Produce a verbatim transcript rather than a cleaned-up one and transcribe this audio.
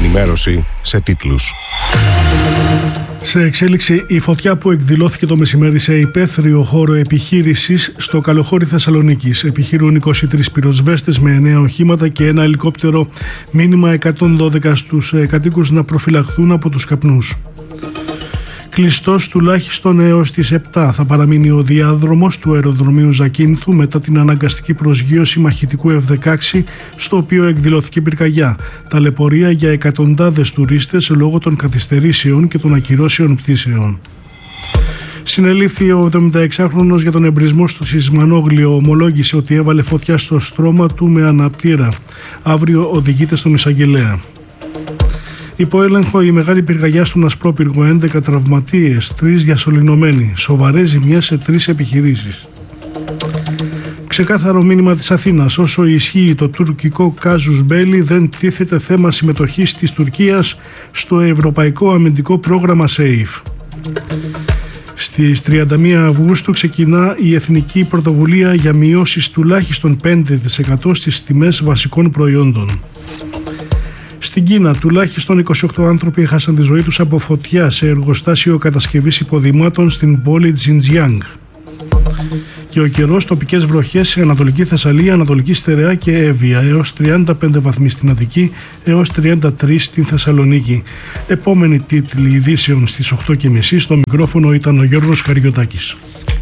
ενημέρωση σε τίτλους. Σε εξέλιξη η φωτιά που εκδηλώθηκε το μεσημέρι σε υπαίθριο χώρο επιχείρησης στο Καλοχώρι Θεσσαλονίκης. Επιχειρούν είκοσι τρεις πυροσβέστες με εννέα οχήματα και ένα ελικόπτερο. Μήνυμα εκατόν δώδεκα στους κατοίκους να προφυλαχθούν από τους καπνούς. Κλειστός τουλάχιστον έως τις επτά θα παραμείνει ο διάδρομος του αεροδρομίου Ζακίνθου μετά την αναγκαστική προσγείωση μαχητικού εφ δεκαέξι στο οποίο εκδηλώθηκε πυρκαγιά. Ταλαιπωρία για εκατοντάδες τουρίστες λόγω των καθυστερήσεων και των ακυρώσεων πτήσεων. Συνελήφθη ο εβδομηνταεξάχρονος για τον εμπρισμό στο Σισμανόγλιο. Ομολόγησε ότι έβαλε φωτιά στο στρώμα του με αναπτήρα. Αύριο οδηγείται στον εισαγγελέα. Υπό έλεγχο η μεγάλη πυρκαγιά στον Ασπρόπυργο, έντεκα τραυματίες, τρεις διασωληνωμένοι, σοβαρές ζημιές σε τρεις επιχειρήσεις. Ξεκάθαρο μήνυμα της Αθήνας: όσο ισχύει το τουρκικό κάζους μπέλι, δεν τίθεται θέμα συμμετοχής της Τουρκίας στο ευρωπαϊκό αμυντικό πρόγραμμα SAFE. Στις τριάντα μία Αυγούστου ξεκινά η Εθνική Πρωτοβουλία για μειώσεις τουλάχιστον πέντε τοις εκατό στις τιμές βασικών προϊόντων. Στην Κίνα, τουλάχιστον είκοσι οκτώ άνθρωποι έχασαν τη ζωή τους από φωτιά σε εργοστάσιο κατασκευής υποδημάτων στην πόλη Τζιντζιάνγκ. Και ο καιρός, τοπικές βροχές σε Ανατολική Θεσσαλία, Ανατολική Στερεά και Εύβοια, έως τριάντα πέντε βαθμοί στην Αττική, έως τριάντα τρεις στην Θεσσαλονίκη. Επόμενη τίτλοι ειδήσεων στις οκτώ και μισή. Στο μικρόφωνο ήταν ο Γιώργος Χαριωτάκης.